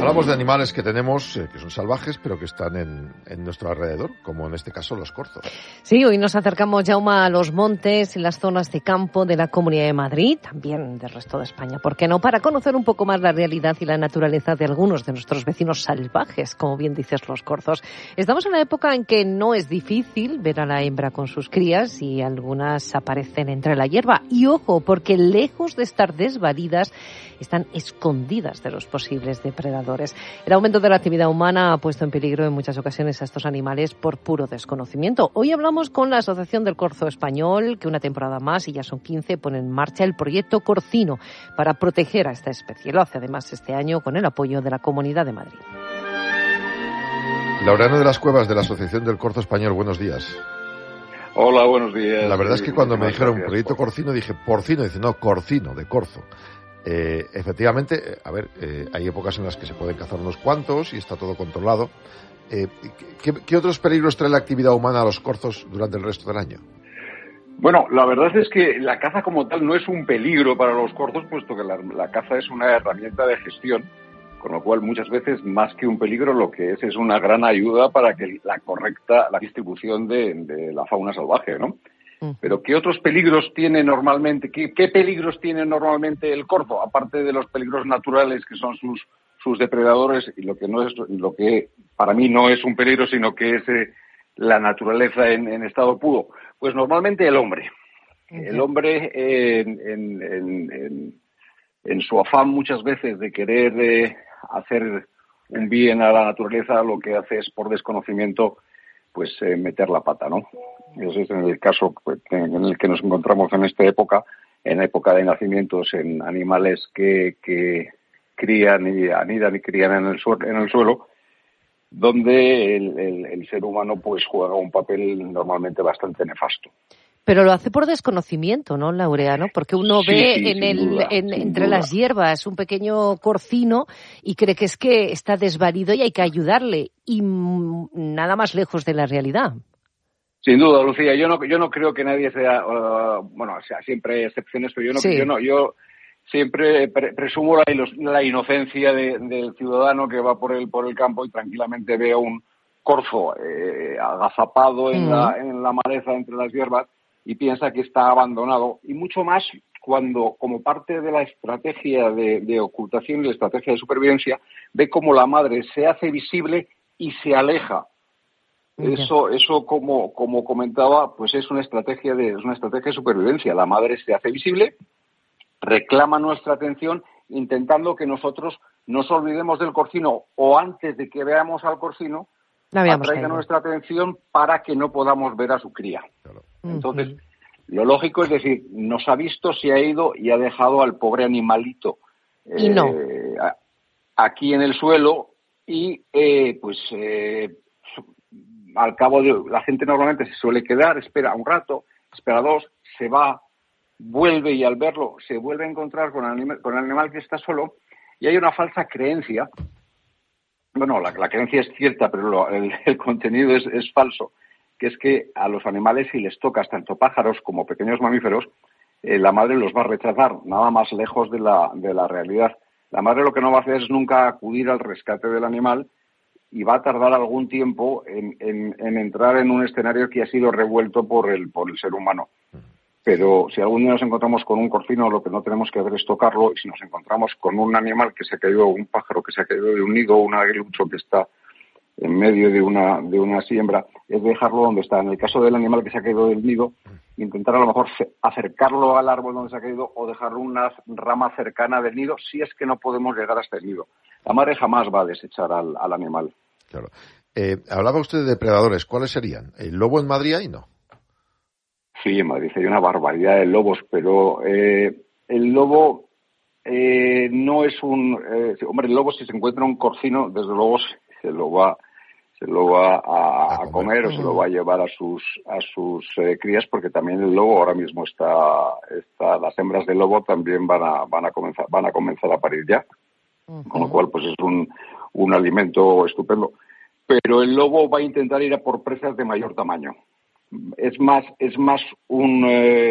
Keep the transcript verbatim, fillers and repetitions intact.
Hablamos de animales que tenemos, eh, que son salvajes, pero que están en, en nuestro alrededor, como en este caso los corzos. Sí, hoy nos acercamos, Jaume, a los montes y las zonas de campo de la Comunidad de Madrid, también del resto de España, ¿por qué no?, para conocer un poco más la realidad y la naturaleza de algunos de nuestros vecinos salvajes, como bien dices, los corzos. Estamos en una época en que no es difícil ver a la hembra con sus crías y algunas aparecen entre la hierba. Y ojo, porque lejos de estar desvalidas, están escondidas de los posibles depredadores. El aumento de la actividad humana ha puesto en peligro en muchas ocasiones a estos animales por puro desconocimiento. Hoy hablamos con la Asociación del Corzo Español, que una temporada más, y ya son quince, pone en marcha el proyecto Corcino para proteger a esta especie. Lo hace además este año con el apoyo de la Comunidad de Madrid. Laureano de las Cuevas, de la Asociación del Corzo Español, buenos días. Hola, buenos días. La verdad es que cuando me dijeron gracias, proyecto Corcino, dije porcino, dice no, corcino, de corzo. Eh, efectivamente, a ver, eh, hay épocas en las que se pueden cazar unos cuantos y está todo controlado. Eh, ¿qué, ¿Qué otros peligros trae la actividad humana a los corzos durante el resto del año? Bueno, la verdad es que la caza como tal no es un peligro para los corzos, puesto que la, la caza es una herramienta de gestión, con lo cual muchas veces más que un peligro lo que es es una gran ayuda para que la correcta la distribución de, de la fauna salvaje, ¿no? Pero ¿qué otros peligros tiene normalmente? ¿Qué, qué peligros tiene normalmente el corzo? Aparte de los peligros naturales que son sus sus depredadores y lo que no es lo que para mí no es un peligro, sino que es eh, la naturaleza en, en estado puro. Pues normalmente el hombre. Uh-huh. El hombre eh, en, en, en, en, en su afán muchas veces de querer eh, hacer un bien a la naturaleza, lo que hace es por desconocimiento pues eh, meter la pata, ¿no? Ese es en el caso pues, en el que nos encontramos en esta época, en época de nacimientos en animales que, que crían y anidan y crían en el, suelo, en el suelo, donde el, el, el ser humano pues juega un papel normalmente bastante nefasto. Pero lo hace por desconocimiento, ¿no, Laureano? Porque uno sí, ve sí, en el, duda, en, entre duda. las hierbas un pequeño corcino y cree que es que está desvalido y hay que ayudarle. Y m- nada más lejos de la realidad. Sin duda, Lucía. Yo no, yo no creo que nadie sea, uh, bueno, o sea, siempre hay excepciones, pero yo no, sí. yo no, yo siempre pre- presumo la, la inocencia de, del ciudadano que va por el por el campo y tranquilamente ve a un corzo eh, agazapado en, mm. la, en la maleza entre las hierbas y piensa que está abandonado, y mucho más cuando, como parte de la estrategia de, de ocultación y la estrategia de supervivencia, ve cómo la madre se hace visible y se aleja. Okay. Eso, eso como, como comentaba, pues es una estrategia de, es una estrategia de supervivencia. La madre se hace visible, reclama nuestra atención, intentando que nosotros nos olvidemos del corcino o antes de que veamos al corcino, atraiga nuestra atención para que no podamos ver a su cría. Claro. Entonces, uh-huh. lo lógico es decir, nos ha visto, se ha ido y ha dejado al pobre animalito y no. eh, a, aquí en el suelo y eh, pues eh, al cabo de la gente normalmente se suele quedar, espera un rato, espera dos, se va, vuelve y al verlo se vuelve a encontrar con el animal, con el animal que está solo, y hay una falsa creencia. Bueno, la, la creencia es cierta, pero lo, el, el contenido es, es falso, que es que a los animales, si les tocas tanto pájaros como pequeños mamíferos, eh, la madre los va a rechazar, nada más lejos de la, de la realidad. La madre lo que no va a hacer es nunca acudir al rescate del animal y va a tardar algún tiempo en, en, en entrar en un escenario que ha sido revuelto por el, por el ser humano. Pero si algún día nos encontramos con un corcino, lo que no tenemos que hacer es tocarlo, y si nos encontramos con un animal que se ha caído, un pájaro que se ha caído de un nido, un aguilucho que está en medio de una de una siembra, es dejarlo donde está. En el caso del animal que se ha caído del nido, intentar a lo mejor acercarlo al árbol donde se ha caído o dejarlo una rama cercana del nido, si es que no podemos llegar hasta el nido. La madre jamás va a desechar al, al animal. Claro. Eh, hablaba usted de depredadores. ¿Cuáles serían? ¿El lobo en Madrid ahí no? Sí, en Madrid hay una barbaridad de lobos, pero eh, el lobo eh, no es un... Eh, hombre, el lobo, si se encuentra un corcino, desde luego se lo va se lo va a, a comer o se lo va a llevar a sus a sus eh, crías, porque también el lobo ahora mismo está, está las hembras del lobo también van a van a comenzar van a comenzar a parir ya, uh-huh. Con lo cual pues es un un alimento estupendo. Pero el lobo va a intentar ir a por presas de mayor tamaño. Es más, es más un, eh,